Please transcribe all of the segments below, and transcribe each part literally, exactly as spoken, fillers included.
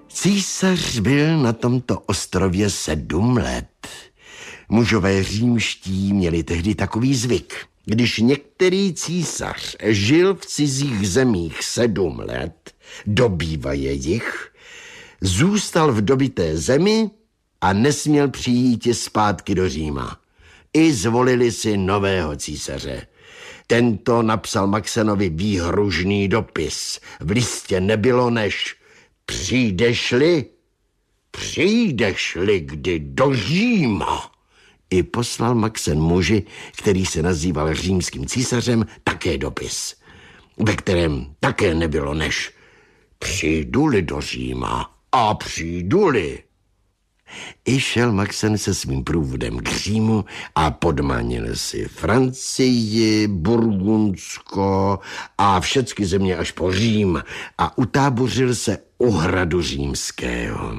Císař byl na tomto ostrově sedm let. Mužové římští měli tehdy takový zvyk. Když některý císař žil v cizích zemích sedm let, dobývaje jich, zůstal v dobyté zemi a nesměl přijít zpátky do Říma. I zvolili si nového císaře. Tento napsal Maxenovi výhružný dopis. V listě nebylo než přijdeš-li, přijdeš-li kdy do Říma. I poslal Maxen muži, který se nazýval římským císařem, také dopis, ve kterém také nebylo než přijdu-li do Říma a přijdu-li. I šel Maxen se svým průvodem k Římu a podmanil si Francii, Burgundsko a všechny země až po Řím a utábořil se u hradu římského.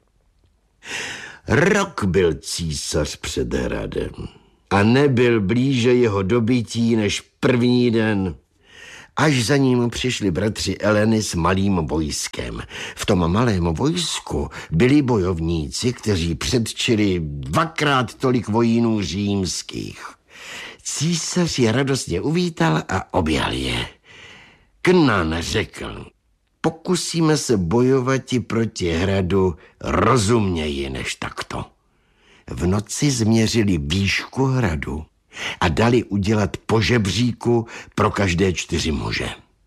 Rok byl císař před hradem a nebyl blíže jeho dobytí než první den, až za ním přišli bratři Eleny s malým vojskem. V tom malém vojsku byli bojovníci, kteří předčili dvakrát tolik vojínů římských. Císař je radostně uvítal a objal je. Knan řekl: pokusíme se bojovat i proti hradu rozumněji než takto. V noci změřili výšku hradu a dali udělat po žebříku pro každé čtyři muže.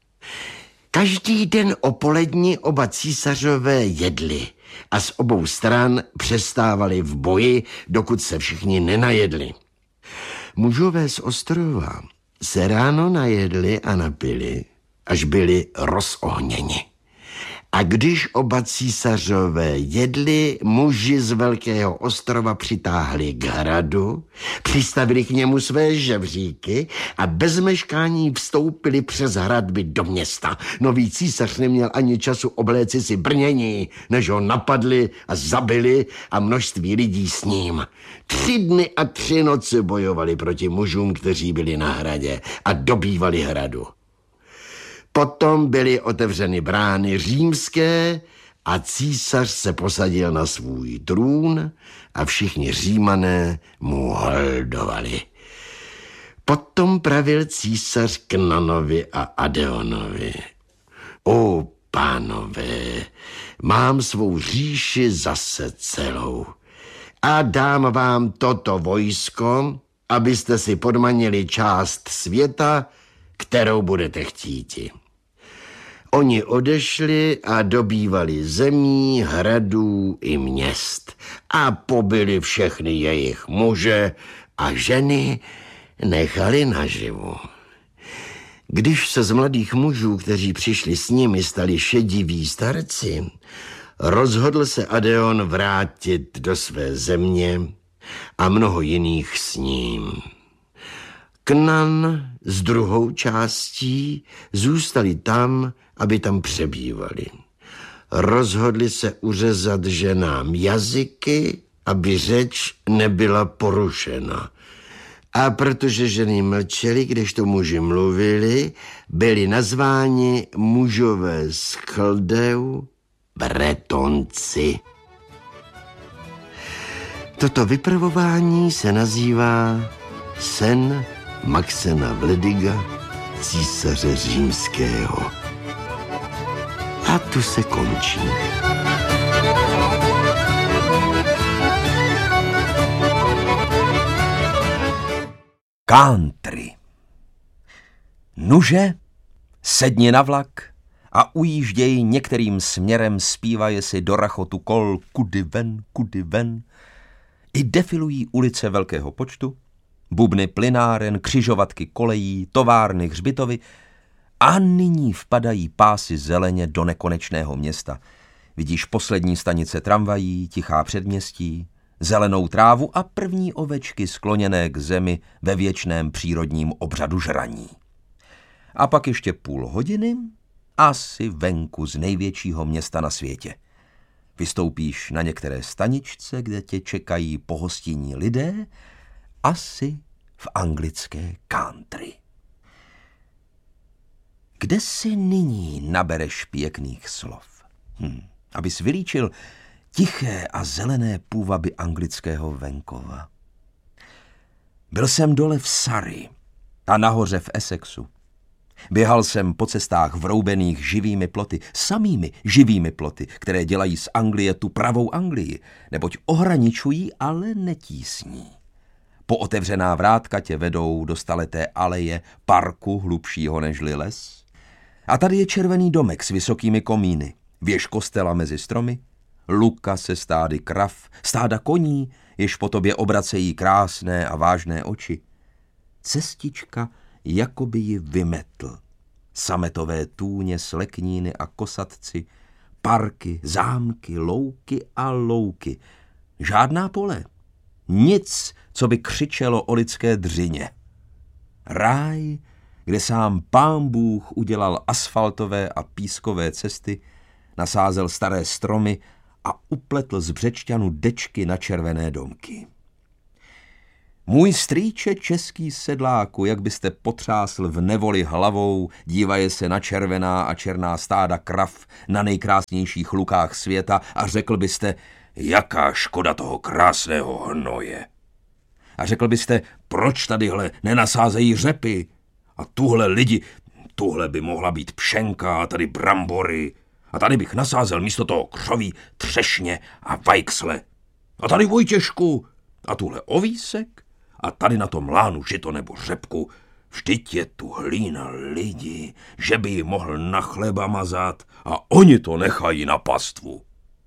Každý den o poledni oba císařové jedli a z obou stran přestávali v boji, dokud se všichni nenajedli. Mužové z ostrova se ráno najedli a napili, až byli rozohněni. A když oba císařové jedli, muži z Velkého ostrova přitáhli k hradu, přistavili k němu své žebříky a bez meškání vstoupili přes hradby do města. Nový císař neměl ani času obléci si brnění, než ho napadli a zabili a množství lidí s ním. Tři dny a tři noci bojovali proti mužům, kteří byli na hradě a dobývali hradu. Potom byly otevřeny brány římské a císař se posadil na svůj trůn a všichni Římané mu holdovali. Potom pravil císař Knanovi a Adeonovi: o pánové, mám svou říši zase celou a dám vám toto vojsko, abyste si podmanili část světa, kterou budete chtíti. Oni odešli a dobývali zemí, hradů i měst a pobili všechny jejich muže a ženy nechali naživu. Když se z mladých mužů, kteří přišli s nimi, stali šediví starci, rozhodl se Adeon vrátit do své země a mnoho jiných s ním. Knan s druhou částí zůstali tam, aby tam přebývali. Rozhodli se uřezat ženám jazyky, aby řeč nebyla porušena. A protože ženy mlčely, kdežto muži mluvili, byli nazváni mužové z Chaldeu Bretonci. Toto vypravování se nazývá sen Maxena Vlediga, císaře římského. A tu se končí. Country. Nuže, sedni na vlak a ujížděj některým směrem, zpívaje si do rachotu kol kudy ven, kudy ven. I defilují ulice velkého počtu, bubny plynáren, křižovatky kolejí, továrny, hřbitovy a nyní vpadají pásy zeleně do nekonečného města. Vidíš poslední stanice tramvají, tichá předměstí, zelenou trávu a první ovečky skloněné k zemi ve věčném přírodním obřadu žraní. A pak ještě půl hodiny asi venku z největšího města na světě. Vystoupíš na některé staničce, kde tě čekají pohostinní lidé, asi v anglické country. Kde si nyní nabereš pěkných slov? Hm. abys vylíčil tiché a zelené půvaby anglického venkova. Byl jsem dole v Surrey a nahoře v Essexu. Běhal jsem po cestách vroubených živými ploty, samými živými ploty, které dělají z Anglie tu pravou Anglii, neboť ohraničují, ale netísní. Po otevřená vrátka tě vedou do staleté aleje parku hlubšího nežli les. A tady je červený domek s vysokými komíny, věž kostela mezi stromy, luka se stády krav, stáda koní, jež po tobě obracejí krásné a vážné oči. Cestička jakoby ji vymetl. Sametové tůně, slekníny a kosatci, parky, zámky, louky a louky. Žádná pole. Nic, co by křičelo o lidské dřině. Ráj, kde sám Pán Bůh udělal asfaltové a pískové cesty, nasázel staré stromy a upletl z břečťanu dečky na červené domky. Můj strýče český sedláku, jak byste potřásl v nevoli hlavou, dívaje se na červená a černá stáda krav na nejkrásnějších lukách světa a řekl byste, jaká škoda toho krásného hnoje. A řekl byste, proč tadyhle nenasázejí řepy? A tuhle lidi, tuhle by mohla být pšenka a tady brambory. A tady bych nasázel místo toho křoví, třešně a vajksle. A tady Vojtěšku. A tuhle ovísek. A tady na tom lánu žito nebo řepku. Vždyť je tu hlína lidi, že by ji mohl na chleba mazat a oni to nechají na pastvu.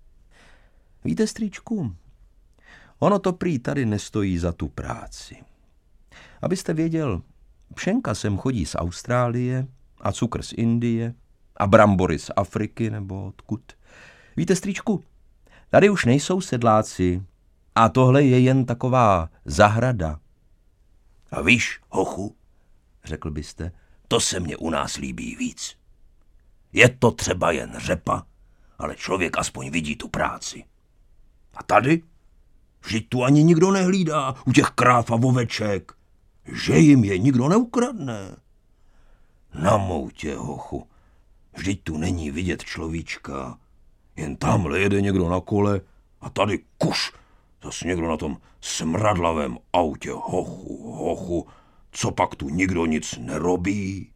Víte, strýčku, ono to prý tady nestojí za tu práci. Abyste věděl, pšenka sem chodí z Austrálie a cukr z Indie a brambory z Afriky nebo odkud. Víte, strýčku, tady už nejsou sedláci a tohle je jen taková zahrada. A víš, hochu, řekl byste, to se mně u nás líbí víc. Je to třeba jen řepa, ale člověk aspoň vidí tu práci. A tady? Vždyť tu ani nikdo nehlídá u těch kráv a oveček, že jim je nikdo neukradne. Na moutě, hochu, vždyť tu není vidět človíčka, jen tamhle jede někdo na kole a tady kuš, zas někdo na tom smradlavém autě, hochu, hochu, co pak tu nikdo nic nerobí?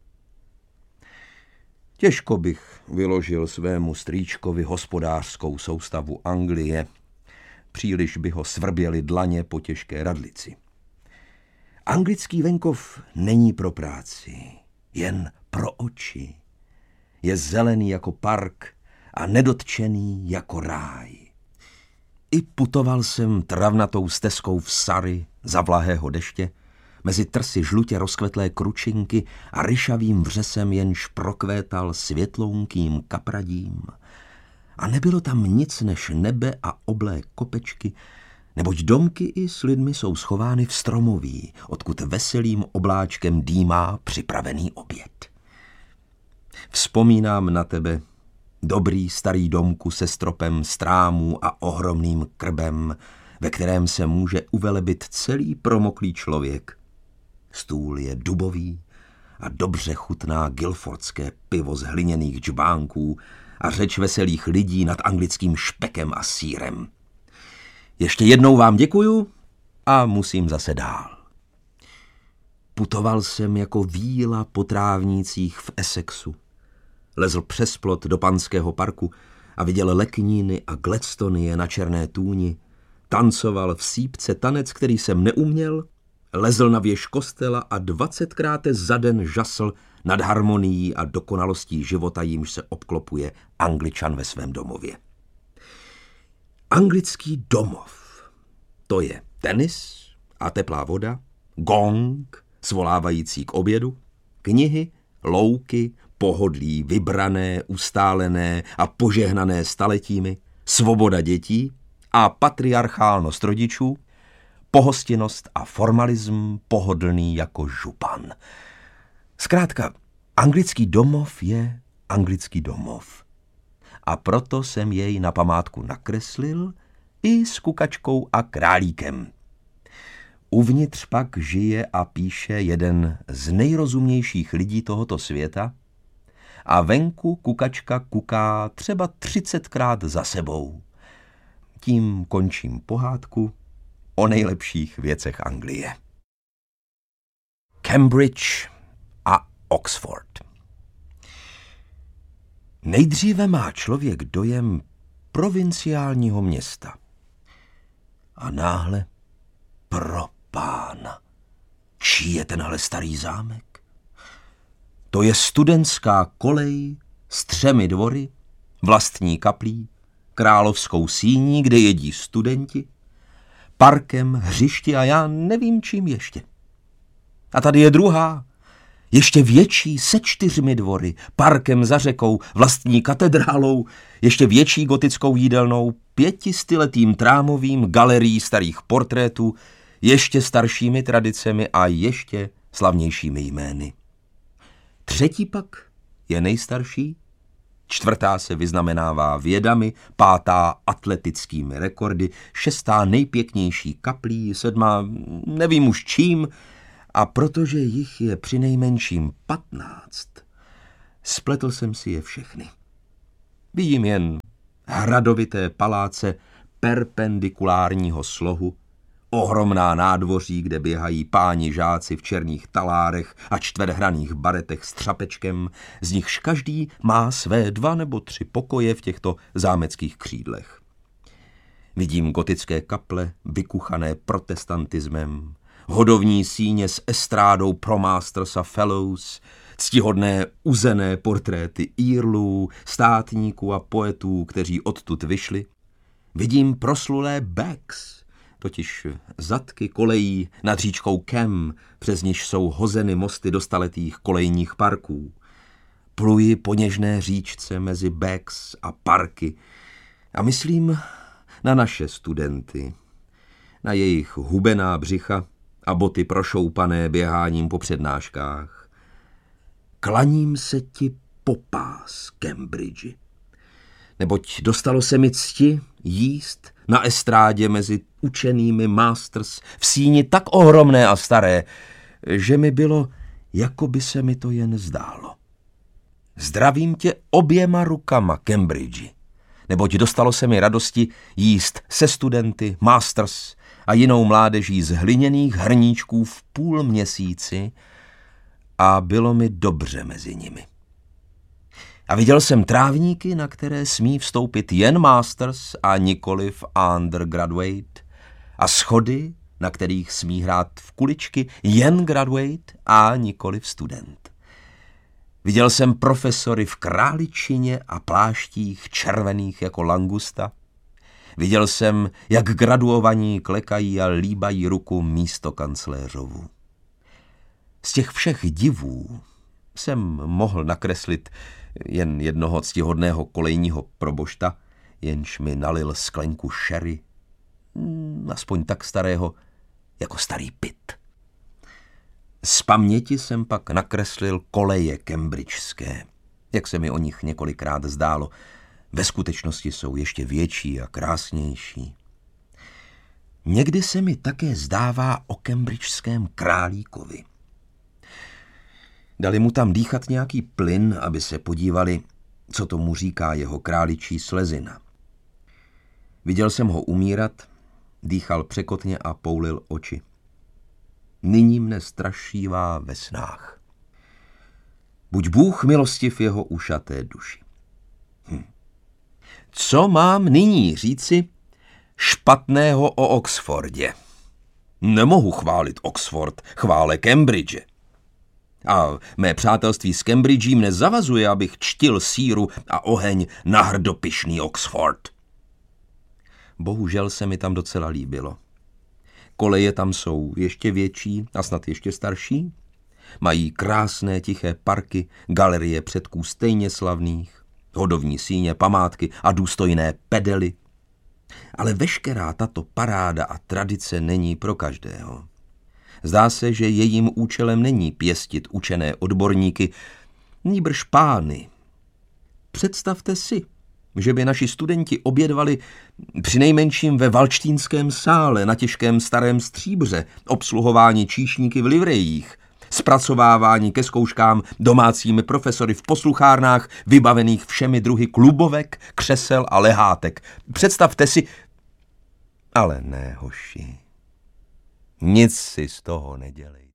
Těžko bych vyložil svému strýčkovi hospodářskou soustavu Anglie, příliš by ho svrběly dlaně po těžké radlici. Anglický venkov není pro práci, jen pro oči. Je zelený jako park a nedotčený jako ráj. I putoval jsem travnatou stezkou v Surrey za vlahého deště, mezi trsy žlutě rozkvetlé kručinky a ryšavým vřesem jenž prokvétal světlounkým kapradím. A nebylo tam nic než nebe a oblé kopečky, neboť domky i s lidmi jsou schovány v stromoví, odkud veselým obláčkem dýmá připravený oběd. Vzpomínám na tebe, dobrý starý domku se stropem strámů a ohromným krbem, ve kterém se může uvelebit celý promoklý člověk. Stůl je dubový a dobře chutná guilfordské pivo z hliněných džbánků a řeč veselých lidí nad anglickým špekem a sýrem. Ještě jednou vám děkuju a musím zase dál. Putoval jsem jako víla po trávnících v Essexu. Lezl přes plot do Panského parku a viděl lekníny a gladstonie na černé tůni, tancoval v sípce tanec, který jsem neuměl, lezl na věž kostela a dvacetkrát za den žasl nad harmonií a dokonalostí života, jímž se obklopuje Angličan ve svém domově. Anglický domov, to je tenis a teplá voda, gong, svolávající k obědu, knihy, louky, pohodlí vybrané, ustálené a požehnané staletími, svoboda dětí a patriarchálnost rodičů, pohostinnost a formalism pohodlný jako župan. Zkrátka, anglický domov je anglický domov. A proto jsem jej na památku nakreslil i s kukačkou a králíkem. Uvnitř pak žije a píše jeden z nejrozumnějších lidí tohoto světa a venku kukačka kuká třeba třicetkrát za sebou. Tím končím pohádku o nejlepších věcech Anglie. Cambridge a Oxford. Nejdříve má člověk dojem provinciálního města. A náhle pro pána. Čí je tenhle starý zámek? To je studentská kolej s třemi dvory, vlastní kaplí, královskou síní, kde jedí studenti, parkem, hřišti a já nevím čím ještě. A tady je druhá, ještě větší, se čtyřmi dvory, parkem za řekou, vlastní katedrálou, ještě větší gotickou jídelnou, pětistyletým trámovým galerií starých portrétů, ještě staršími tradicemi a ještě slavnějšími jmény. Třetí pak je nejstarší, čtvrtá se vyznamenává vědami, pátá atletickými rekordy, šestá nejpěknější kaplí, sedmá nevím už čím, a protože jich je přinejmenším patnáct, spletl jsem si je všechny. Vidím jen hradovité paláce perpendikulárního slohu, ohromná nádvoří, kde běhají páni žáci v černých talárech a čtverhraných baretech s třapečkem, z nichž každý má své dva nebo tři pokoje v těchto zámeckých křídlech. Vidím gotické kaple, vykuchané protestantismem, hodovní síně s estrádou pro masters a fellows, ctihodné uzené portréty earlů, státníků a poetů, kteří odtud vyšli. Vidím proslulé backs, totiž zadky kolejí nad říčkou Cam, přes niž jsou hozeny mosty do staletých kolejních parků. Pluji po něžné říčce mezi backs a parky a myslím na naše studenty, na jejich hubená břicha a boty prošoupané běháním po přednáškách. Klaním se ti popás, Cambridge, neboť dostalo se mi cti jíst na estrádě mezi učenými masters v síni tak ohromné a staré, že mi bylo, jako by se mi to jen zdálo. Zdravím tě oběma rukama, Cambridge, neboť dostalo se mi radosti jíst se studenty, masters a jinou mládeží z hliněných hrníčků v půl měsíci a bylo mi dobře mezi nimi. A viděl jsem trávníky, na které smí vstoupit jen masters a nikoliv undergraduate, a schody, na kterých smí hrát v kuličky jen graduate a nikoliv student. Viděl jsem profesory v králičině a pláštích červených jako langusta. Viděl jsem, jak graduovaní klekají a líbají ruku místokancléřovu. Z těch všech divů jsem mohl nakreslit jen jednoho ctihodného kolejního probošta, jenž mi nalil sklenku sherry, aspoň tak starého, jako starý pit. Z paměti jsem pak nakreslil koleje cambridgeské, jak se mi o nich několikrát zdálo. Ve skutečnosti jsou ještě větší a krásnější. Někdy se mi také zdává o cambridgeském králíkovi. Dali mu tam dýchat nějaký plyn, aby se podívali, co tomu říká jeho králičí slezina. Viděl jsem ho umírat, dýchal překotně a poulil oči. Nyní mne strašívá ve snách. Buď Bůh milostiv jeho ušaté duši. Hm. Co mám nyní říci špatného o Oxfordě? Nemohu chválit Oxford, chvále Cambridge. A mé přátelství s Cambridgem mne zavazuje, abych čtil síru a oheň na hrdopyšný Oxford. Bohužel se mi tam docela líbilo. Koleje tam jsou ještě větší a snad ještě starší. Mají krásné tiché parky, galerie předků stejně slavných, hodovní síně, památky a důstojné pedely. Ale veškerá tato paráda a tradice není pro každého. Zdá se, že jejím účelem není pěstit učené odborníky, nýbrž pány. Představte si, že by naši studenti obědvali přinejmenším ve Valštínském sále na těžkém starém stříbře, obsluhováni číšníky v livrejích, zpracovávání ke zkouškám domácími profesory v posluchárnách, vybavených všemi druhy klubovek, křesel a lehátek. Představte si... Ale ne, hoši, nic si z toho nedělej.